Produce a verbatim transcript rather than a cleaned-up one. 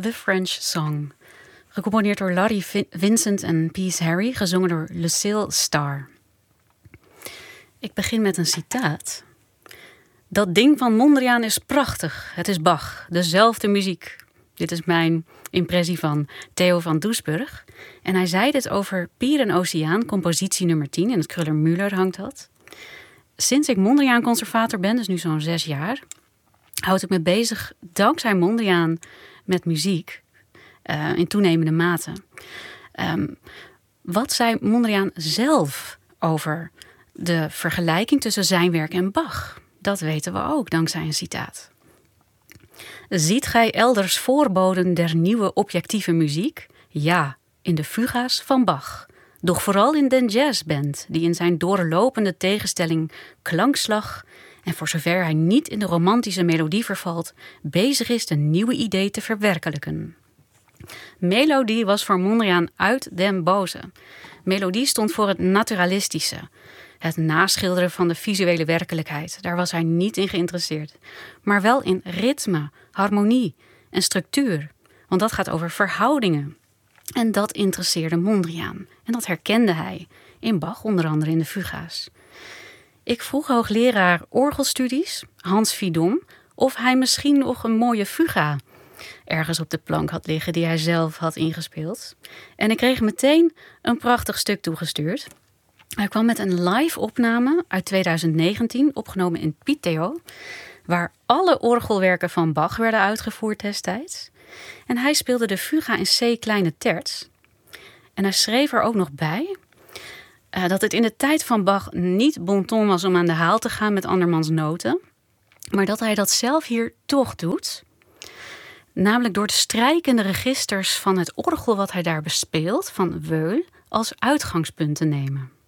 The French Song. Gecomponeerd door Larry Vincent en Peace Harry, gezongen door Lucille Starr. Ik begin met een citaat. Dat ding van Mondriaan is prachtig. Het is Bach, dezelfde muziek. Dit is mijn impressie van Theo van Doesburg. En hij zei dit over Pier en Oceaan, compositie nummer tien. In het Kruller-Müller hangt dat. Sinds ik Mondriaan-conservator ben, dus nu zo'n zes jaar, houd ik me bezig, dankzij Mondriaan, met muziek. Uh, in toenemende mate. Um, wat zei Mondriaan zelf over de vergelijking tussen zijn werk en Bach? Dat weten we ook, dankzij een citaat. Ziet gij elders voorboden der nieuwe objectieve muziek? Ja, in de fuga's van Bach. Doch vooral in den jazzband, die in zijn doorlopende tegenstelling klankslag en voor zover hij niet in de romantische melodie vervalt, bezig is een nieuwe idee te verwerkelijken. Melodie was voor Mondriaan uit den boze. Melodie stond voor het naturalistische. Het naschilderen van de visuele werkelijkheid. Daar was hij niet in geïnteresseerd. Maar wel in ritme, harmonie en structuur. Want dat gaat over verhoudingen. En dat interesseerde Mondriaan. En dat herkende hij in Bach, onder andere in de fuga's. Ik vroeg hoogleraar orgelstudies, Hans Vidom, of hij misschien nog een mooie fuga ergens op de plank had liggen die hij zelf had ingespeeld. En ik kreeg meteen een prachtig stuk toegestuurd. Hij kwam met een live opname uit tweeduizend negentien, opgenomen in Piteå, waar alle orgelwerken van Bach werden uitgevoerd destijds. En hij speelde de fuga in C kleine terts. En hij schreef er ook nog bij uh, dat het in de tijd van Bach niet bon ton was om aan de haal te gaan met andermans noten, maar dat hij dat zelf hier toch doet. Namelijk door de strijkende registers van het orgel wat hij daar bespeelt, van Wöhl, als uitgangspunt te nemen.